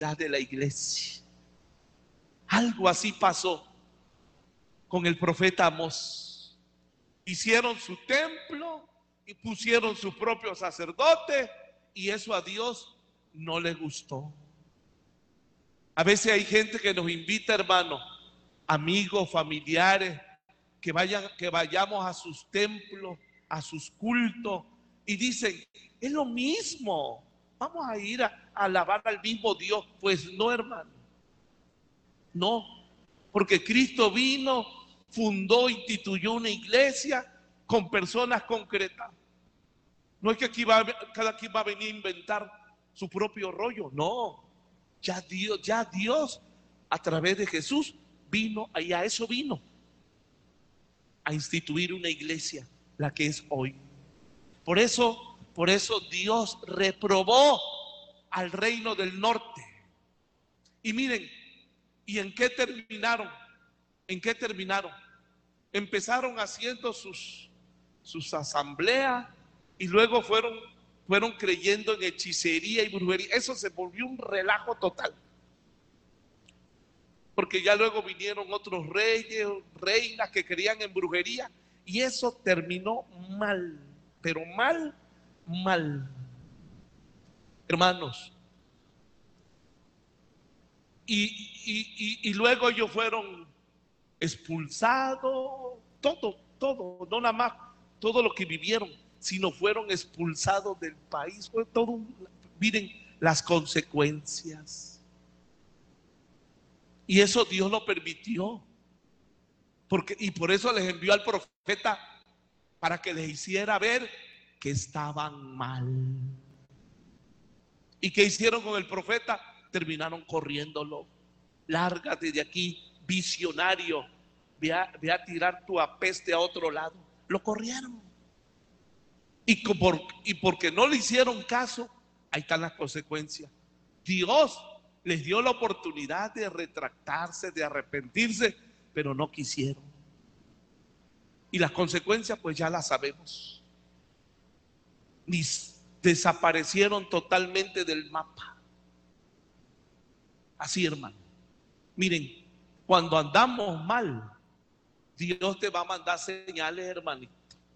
de la iglesia. Algo así pasó con el profeta Amós. Hicieron su templo y pusieron su propio sacerdote, y eso a Dios no le gustó. A veces hay gente que nos invita, hermano, amigos, familiares, que vayamos a sus templos, a sus cultos, y dicen, es lo mismo, vamos a ir a alabar al mismo Dios. Pues no, hermano, no, porque Cristo vino, fundó, instituyó una iglesia con personas concretas. No es que cada quien va a venir a inventar su propio rollo, no. Ya Dios a través de Jesús vino, y a eso vino, a instituir una iglesia, la que es hoy. Por eso Dios reprobó al reino del norte. Y miren, ¿y en qué terminaron? ¿En qué terminaron? Empezaron haciendo sus asambleas, y luego fueron creyendo en hechicería y brujería. Eso se volvió un relajo total. Porque ya luego vinieron otros reyes, reinas que creían en brujería, y eso terminó mal, pero mal, mal. Hermanos, y luego ellos fueron expulsados, todo, no nada más todo lo que vivieron, sino fueron expulsados del país. Fue todo, miren las consecuencias. Y eso Dios lo permitió. Y por eso les envió al profeta, para que les hiciera ver que estaban mal. ¿Y qué hicieron con el profeta? Terminaron corriéndolo. Lárgate de aquí, visionario. Ve a tirar tu apeste a otro lado. Lo corrieron. Y porque no le hicieron caso, ahí están las consecuencias. Dios les dio la oportunidad de retractarse, de arrepentirse, pero no quisieron. Y las consecuencias pues ya las sabemos. Desaparecieron totalmente del mapa. Así, hermano. Miren, cuando andamos mal, Dios te va a mandar señales, hermanito.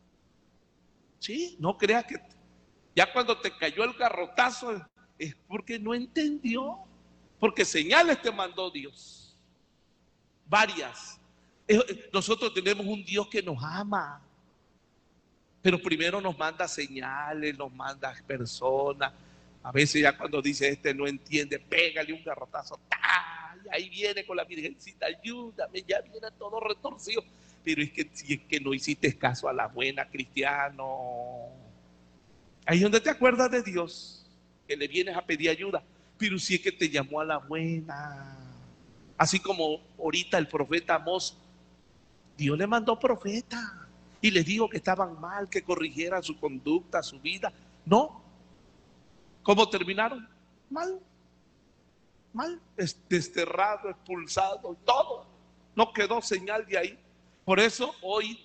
Sí, no creas que ya cuando te cayó el garrotazo es porque no entendió. Porque señales te mandó Dios. Varias. Nosotros tenemos un Dios que nos ama, pero primero nos manda señales, nos manda personas. A veces ya cuando dice este no entiende, pégale un garrotazo, y ahí viene con la virgencita, ayúdame, ya viene todo retorcido. Pero es que si es que no hiciste caso a la buena, cristiano, ahí es donde te acuerdas de Dios, que le vienes a pedir ayuda. Pero si es que te llamó a la buena, así como ahorita el profeta Amós, Dios le mandó profeta y les dijo que estaban mal, que corrigieran su conducta, su vida. No. ¿Cómo terminaron? Mal. Mal. Desterrado, expulsado, todo. No quedó señal de ahí. Por eso hoy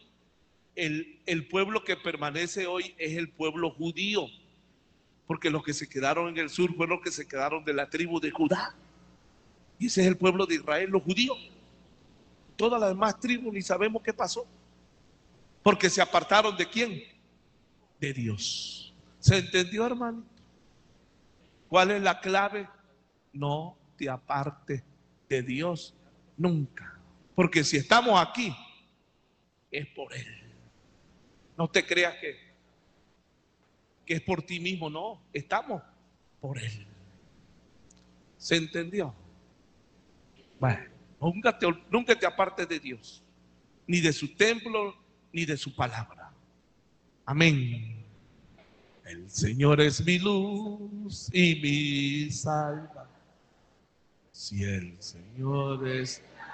el pueblo que permanece hoy es el pueblo judío. Porque los que se quedaron en el sur fueron los que se quedaron de la tribu de Judá. Y ese es el pueblo de Israel, los judíos. Todas las demás tribus ni sabemos qué pasó. Porque se apartaron ¿de quién? De Dios. ¿Se entendió, hermano? ¿Cuál es la clave? No te apartes de Dios nunca. Porque si estamos aquí, es por Él. No te creas que es por ti mismo, no. Estamos por Él. ¿Se entendió? Bueno, nunca te apartes de Dios, ni de su templo, ni de su palabra. Amén. El Señor es mi luz y mi salva. Si el Señor es